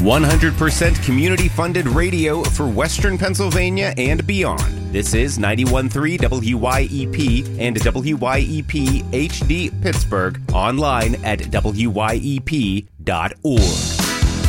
100% community-funded radio for Western Pennsylvania and beyond. This is 91.3 WYEP and WYEP HD Pittsburgh, online at wyep.org.